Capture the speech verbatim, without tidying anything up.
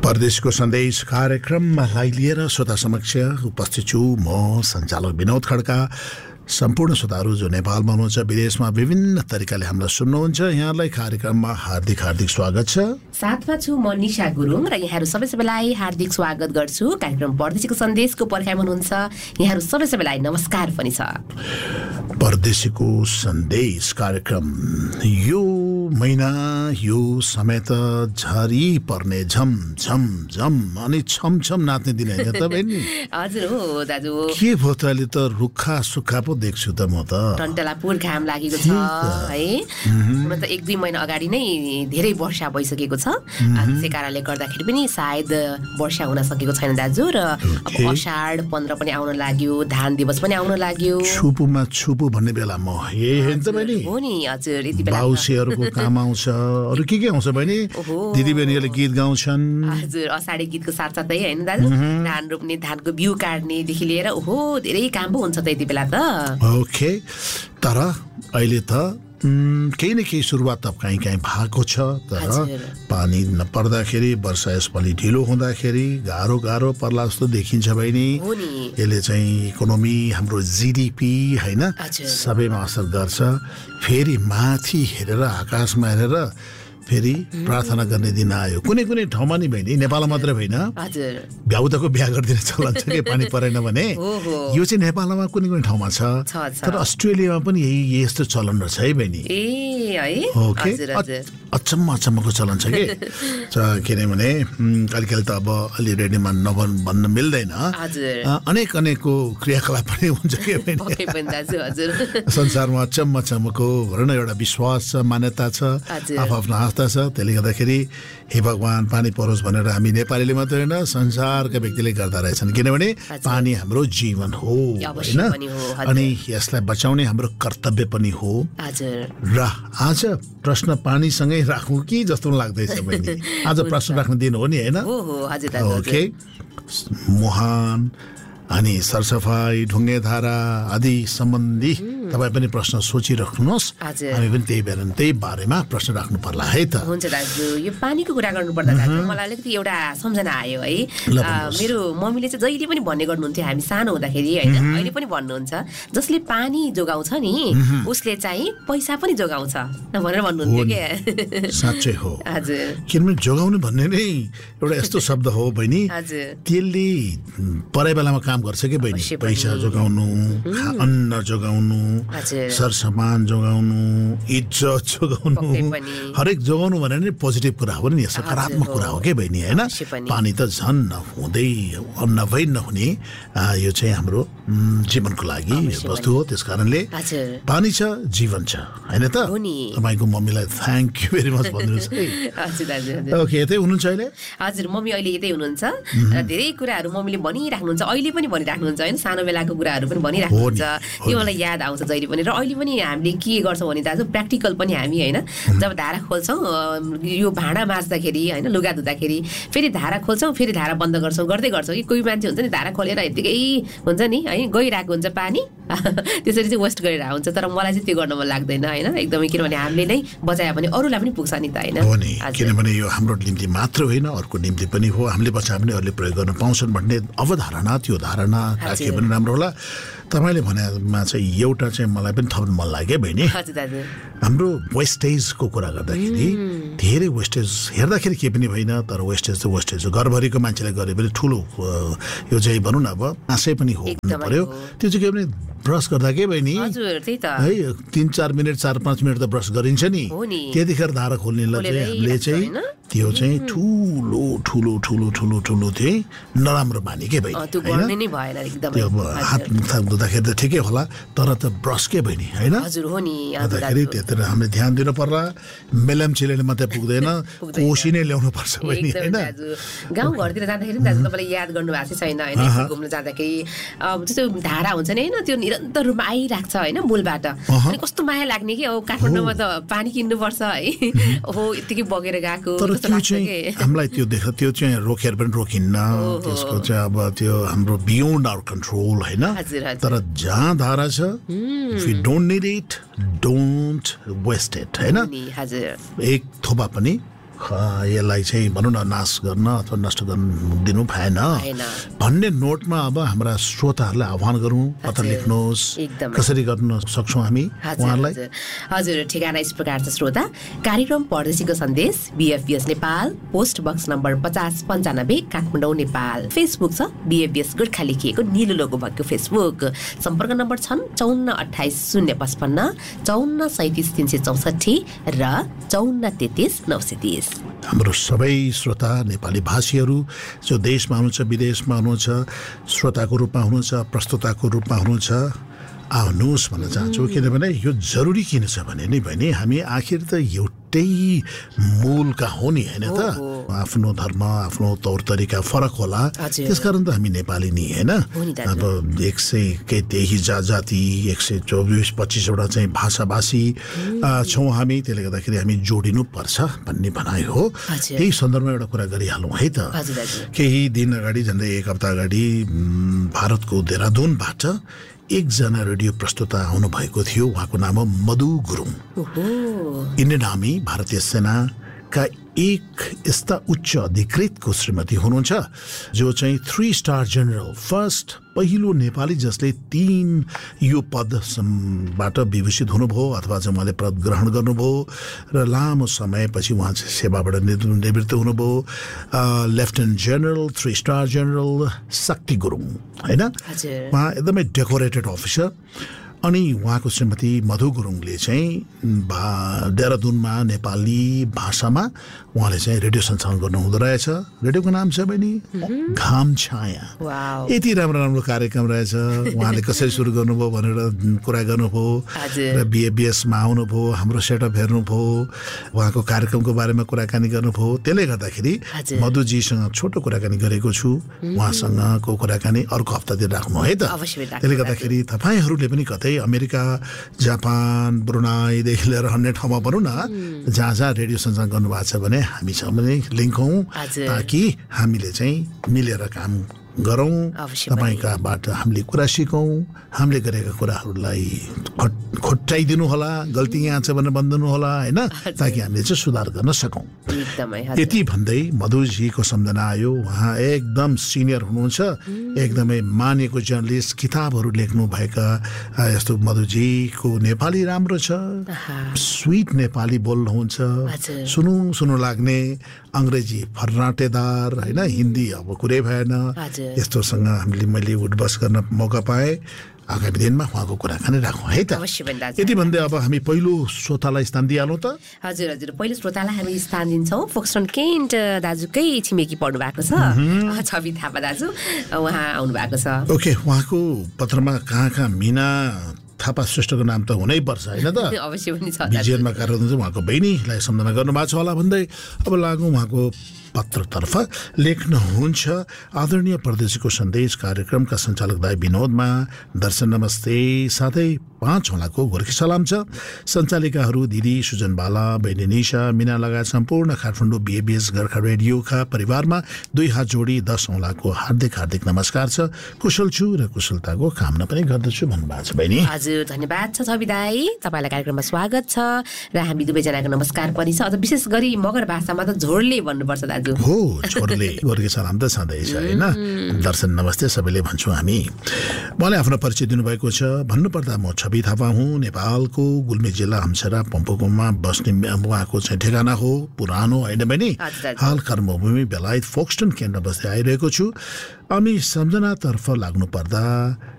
परदेशको सन्देश कार्यक्रमलाई लिएर श्रोता समक्ष उपस्थित छु म सञ्चालक विनोद खड्का। सम्पूर्ण श्रोताहरू जो नेपालमा हुनुहुन्छ, विदेशमा विभिन्न तरिकाले हामीलाई सुन्नुहुन्छ, यहाँलाई कार्यक्रममा हार्दिक हार्दिक स्वागत छ। साथमा छु म निशा गुरुङ र यहाँहरू सबै सबैलाई हार्दिक स्वागत गर्छु। कार्यक्रम परदेशीको सन्देशको पर्खाइमा हुनुहुन्छ, यहाँहरू सबै सबैलाई नमस्कार पनि छ। परदेशीको सन्देश कार्यक्रम यो महिना यो समय त झरी पर्ने झम झम झम अनि छम छम नाच्ने दिन होइन त बहिनी? हजुर हो दाजु। के भयो त अहिले त रुखा सुक्खा पो देख्छु त म त। टन्टलापुर घाम लागेको छ है। हुन त एक दुई महिना अगाडि नै धेरै वर्षा भइसकेको छ। त्यसै कारणले गर्दाखेरि पनि सायद वर्षा हुन सकेको छैन दाजु। र अब अषाढ पन्ध्र पनि आउन लाग्यो, धान दिवस पनि आउन लाग्यो। छुपुमा छुपु भन्ने बेला म यही होइन त बहिनी? हो नि हजुर। यति बेला बाउसीहरूको काम आउँछ। अरू के के आउँछ बहिनी? दिदीबहिनीहरूले गीत गाउँछन्। हजुर, अषाढी गीतको साथसाथै होइन दाजु, धान रोप्ने, धानको बिउ काट्नेदेखि लिएर ओहो धेरै काम पो हुन्छ त यति बेला त। ओके, तर अहिले त केही न केही सुरुवात त काहीँ काहीँ भएको छ। तर पानी नपर्दाखेरि, वर्षा यसपालि ढिलो हुँदाखेरि गाह्रो गाह्रो पर्ला जस्तो देखिन्छ बहिनी। यसले चाहिँ इकोनोमी, हाम्रो जिडिपी होइन, सबैमा असर गर्छ। फेरि माथि हेरेर, आकाशमा हेरेर फेरि प्रार्थना गर्ने दिन आयो। कुनै कुनै ठाउँमा नि बहिनी, नेपालमा मात्रै होइन, भ्याउताको बिहा गरिदिने चलन छ कि पानी परेन भने। यो चाहिँ नेपालमा कुनै कुनै ठाउँमा छ, तर अस्ट्रेलियामा पनि यही यस्तो चलन रहेछ है बहिनी। ओके, अचम्म अचम्मको चलन छ कि। किनभने कहिले त अब अलि रेडियोमा नभन् भन्न मिल्दैन, अनेक अनेकको क्रियाकलाप पनि हुन्छ कि बहिनी। संसारमा अचम्म अचम्मको भनौँ न एउटा विश्वास छ, मान्यता छ, आफ्नो आस्था छ। त्यसले गर्दाखेरि हे भगवान पानी परोस् भनेर हामी नेपालीले मात्रै होइन, संसारका व्यक्तिले गर्दा रहेछन्। किनभने पानी हाम्रो जीवन हो होइन, अनि यसलाई बचाउने हाम्रो कर्तव्य पनि हो। र आज प्रश्न पानीसँगै राखौँ कि जस्तो लाग्दैछ बहिनी? आज प्रश्न राख्ने दिन हो नि होइन? ओके, मुहान अनि सरसफाई, ढुङ्गे धारा आदि सम्बन्धी तपाईँ पनि प्रश्न सोचिराख्नुहोस्। हामी पनि त्यही बेला त्यही बारेमा प्रश्न राख्नु पर्ला है त। हुन्छ दाजु, यो पानीको कुरा गर्नु पर्दा दाजु मलाई अलिकति एउटा सम्झना आयो है। मेरो मम्मीले चाहिँ जहिले पनि भन्ने गर्नुहुन्थ्यो, हामी सानो हुँदाखेरि होइन, अहिले पनि भन्नुहुन्छ, जसले पानी जोगाउँछ नि उसले चाहिँ पैसा पनि जोगाउँछ भनेर भन्नुहुन्थ्यो क्या। साँच्चै हो। हजुर, किनभने जोगाउनु भन्ने नै एउटा यस्तो शब्द हो बहिनी, त्यसले परे बेलामा काम गर्छ कि बहिनी। पैसा जोगाउनु, अन्न जोगाउनु, सरसामान जोगाउनु, इज्जत जोगाउनु, हरेक जोगाउनु भने नि पोजिटिभ कुरा हो नि, सकारात्मक कुरा हो कि बहिनी होइन? पानी त झन् नहुँदै नभई नहुने यो चाहिँ हाम्रो जीवनको लागि वस्तु हो। त्यस कारणले पानी छ, जीवन छ होइन त? तपाईँको मम्मीलाई थ्याङ्क यू भेरी मच भन्नुहोस् है। ओके, यतै हुनुहुन्छ अहिले? हजुर, मम्मी अहिले यतै हुनुहुन्छ। धेरै कुराहरू मम्मीले भनिराख्नुहुन्छ, अहिले पनि भनिराख्नुहुन्छ होइन, सानो बेलाको कुराहरू पनि भनिराख्नुहुन्छ। त्यो मलाई याद आउँछ जहिले पनि। र अहिले पनि हामीले के गर्छौँ भने दाजु, प्र्याक्टिकल पनि हामी होइन, जब धारा खोल्छौँ, यो भाँडा माझ्दाखेरि होइन, लुगा धुँदाखेरि फेरि धारा खोल्छौँ, फेरि धारा बन्द गर्छौँ, गर्दै गर्छौँ कि कोही मान्छे हुन्छ नि धारा खोलेर यत्तिकै हुन्छ नि है, गइरहेको हुन्छ पानी, त्यसरी चाहिँ वेस्ट गरिरहेको हुन्छ। तर मलाई चाहिँ त्यो गर्न मन लाग्दैन होइन, एकदमै। किनभने हामीले नै बचायो भने अरूलाई पनि पुग्छ नि त होइन? हो नि, किनभने यो हाम्रो निम्ति मात्र होइन, अर्को निम्ति पनि हो। हामीले बचायो भने अरूले प्रयोग गर्न पाउँछन् भन्ने अवधारणा, त्यो धारणा राखे पनि राम्रो होला। तपाईँले भनेमा चाहिँ एउटा चाहिँ मलाई पनि थप्नु मन लाग्यो बहिनी। हाम्रो वेस्टेजको कुरा गर्दाखेरि धेरै वेस्टेज हेर्दाखेरि केही पनि होइन, तर वेस्टेज त वेस्टेज हो। घरभरिको मान्छेले गरे पनि ठुलो यो चाहिँ भनौँ न अब आशय पनि हो हुनु पर्यो। त्यो चाहिँ के भने ब्रस गर्दा के बहिनी है, तिन चार मिनट चार पाँच मिनट त ब्रस गरिन्छ नि, त्यतिखेर धारा खोल्नेलाई चाहिँ हामीले चाहिँ त्यो चाहिँ ठुलो ठुलो ठुलो ठुलो ठुलो चाहिँ नराम्रो बानी के बहिनी होइन? त्यो अब हात धुँदाखेरि त ठिकै होला, तर त ब्रस के बहिनी होइन? गर्दाखेरि त्यतिर हामीले ध्यान दिनु पर्ला। मेलम्चीले मात्रै पुग्दैन, कोसी नै ल्याउनु पर्छ बहिनी होइन? गाउँ घरतिर जाँदाखेरि दाजु तपाईँले याद गर्नु भएको छैन होइन, घुम्न जाँदाखेरि जस्तो धारा हुन्छ नि होइन, त्यो निरन्तर रूपमा आइरहेको छ होइन मूलबाट, अनि कस्तो माया लाग्ने कि अब काठमाडौँमा त पानी किन्नुपर्छ है, ओहो यतिकै बगेर गएको। त्यो चाहिँ हामीलाई त्यो देख त्यो चाहिँ रोकेर पनि रोकिन्न, त्यसको चाहिँ अब त्यो हाम्रो बियोन्ड आवर कन्ट्रोल होइन। तर जहाँ धारा छ, if you don't need it don't West it होइन। एक थोपा पनि यसलाई चाहिँ भनौँ न नाश गर्न अथवा नष्ट गर्न दिनु भएन भन्ने नोटमा अब हाम्रा श्रोताहरूलाई आह्वान गरौँ, पत्र लेख्नुहोस्, कसरी गर्न सक्छौँ हामी उहाँहरूलाई? हजुर, ठेगाना यस प्रकार छ श्रोता, कार्यक्रम परदेशीको सन्देश, बीएफबीएस नेपाल, पोस्ट बक्स नम्बर पचास पन्चानब्बे, काठमाडौँ नेपाल। फेसबुक छ बीएफबीएस गोर्खा लेखिएको नीलो लोगो भएको फेसबुक। सम्पर्क नम्बर छन् चौन्न अठाइस शून्य पचपन्न, चौन्न सैतिस तिन सय चौसठी र चौन्न तेत्तिस नौ सय तिस। हाम्रो सबै श्रोता नेपाली भाषीहरू जो देशमा हुनुहुन्छ, विदेशमा हुनुहुन्छ, श्रोताको रूपमा हुनुहुन्छ, प्रस्तुताको रूपमा हुनुहुन्छ, आउनुहोस् भन्न चाहन्छु। किनभने यो जरुरी किन छ भने नि बहिनी, हामी आखिर त एउटै मूलका हो नि, होइन त? आफ्नो धर्म, आफ्नो तौर तरिका फरक होला, त्यसकारण त हामी नेपाली नि, होइन? अब एक सय के त्यही जाति, एक सय चौबिस पच्चिसवटा चाहिँ भाषाभाषी छौँ हामी, त्यसले गर्दाखेरि हामी जोडिनु पर्छ भन्ने भनाइ हो। यही सन्दर्भमा एउटा कुरा गरिहालौँ है त। केही दिन अगाडि, झन्डै एक हप्ता अगाडि भारतको देहरादूनबाट एकजना रेडियो प्रस्तुता आउनुभएको थियो। उहाँको नाम हो मधु गुरुङ। इन्डियन आर्मी, भारतीय सेनाका एक यस्ता उच्च अधिकृतको श्रीमती हुनुहुन्छ जो चाहिँ थ्री स्टार जनरल, फर्स्ट पहिलो नेपाली जसले तीन यो पदबाट विभूषित हुनुभयो अथवा चाहिँ उहाँले पद ग्रहण गर्नुभयो र लामो समयपछि उहाँ चाहिँ सेवाबाट निवृत्त हुनुभयो। Lieutenant general, three star general शक्ति गुरुङ, होइन? उहाँ एकदमै डेकोरेटेड अफिसर। अनि उहाँको श्रीमती मधु गुरुङले चाहिँ भा देहरादूनमा नेपाली भाषामा उहाँले चाहिँ रेडियो सञ्चालन गर्नुहुँदो रहेछ। रेडियोको नाम छ बहिनी घाम छाया। यति राम्रो राम्रो कार्यक्रम रहेछ। उहाँले कसरी सुरु गर्नुभयो भनेर कुरा गर्नुभयो र बीएफबीएसमा आउनुभयो, हाम्रो सेटअप हेर्नुभयो, उहाँको कार्यक्रमको बारेमा कुराकानी गर्नुभयो। त्यसले गर्दाखेरि मधुजीसँग छोटो कुराकानी गरेको छु। उहाँसँगको कुराकानी अर्को हप्तातिर राख्नु है त। त्यसले गर्दाखेरि तपाईँहरूले पनि कतै अमेरिका, जापान, ब्रुनाईदेखि लिएर अन्य ठाउँमा भनौँ न, जहाँ जहाँ रेडियो सञ्चालन गर्नुभएको छ भने हामी छ भने लिङ्क हौँ, ताकि हामीले चाहिँ मिलेर काम गरौँ, तपाईँकाबाट हामीले कुरा सिकौँ, हामीले गरेका कुराहरूलाई खट खोट्टाइदिनु होला, गल्ती यहाँ छ भनेर भनिदिनु होला, होइन? ताकि हामीले चाहिँ सुधार गर्न सकौँ। यति भन्दै मधुजीको सम्झना आयो। उहाँ एकदम सिनियर हुनुहुन्छ, एकदमै मानेको जर्नलिस्ट, किताबहरू लेख्नु भएका यस्तो मधुजीको नेपाली राम्रो छ, स्विट नेपाली बोल्नुहुन्छ, सुनु सुनु लाग्ने, अङ्ग्रेजी फर्राटेदार, होइन? हिन्दी अब कुरै भएन। यस्तोसँग हामीले मैले उठबस गर्न मौका पाएँ। आगामी दिनमा उहाँको कुराकानी राखौँ है त। यति भन्दै अब हामी पहिलो श्रोतालाई स्थान दिइहालौँ त। हजुर हजुर, पहिलो श्रोतालाई हामी स्थान दिन्छौँ। फोक्सटन केन्ट दाजुकै छिमेकी पढ्नु भएको छ, छवि थापा दाजु, उहाँ आउनु भएको छ। ओके, उहाँको पत्रमा कहाँ कहाँ मिना थापा श्रेष्ठको नाम त हुनै पर्छ, होइन त? अवश्य पनि छ। बिजिएनमा कार्यरत हुन्छ, उहाँको बहिनीलाई सम्झना गर्नुभएको छ होला भन्दै अब लागौँ उहाँको पत्रतर्फ। लेख्नुहुन्छ, आदरणीय परदेशीको सन्देश कार्यक्रमका सञ्चालक दाई विनोदमा दर्शन नमस्ते, साथै पाँच होलाको गोर्खे सलाम छ। सञ्चालिकाहरू दिदी सुजन बाला, बहिनी निशा, मिना लगायत सम्पूर्ण काठमाडौँ बीएफबीएस गोर्खा रेडियोका परिवारमा दुई हात जोडी दस औँलाको हार्दिक हार्दिक नमस्कार छ। कुशल छु र कुशलताको कामना पनि गर्दछु भन्नुभएको छ बहिनी। हजुर, धन्यवाद छ छवि दाई, तपाईँलाई कार्यक्रममा स्वागत छ र हामी दुवैजनाको नमस्कार पनि छ। अझ विशेष गरी मगर भाषामा त झोडले भन्नुपर्छ दाजु। हो, झोडले गोर्खे सलाम त छँदैछ, होइन? दर्शन नमस्ते सबैले भन्छौँ हामी। उहाँले आफ्नो परिचय दिनुभएको छ। भन्नुपर्दा म छवि थापा हुँ, नेपालको गुल्मी जिल्ला हमसरा पम्पोकोमा बस्ने उहाँको चाहिँ ठेगाना हो, पुरानो, होइन बहिनी? हाल कर्मभूमि बेलायत फोक्सटन केन्द्र बस्दै आइरहेको छु। अनि सम्झनातर्फ लाग्नु पर्दा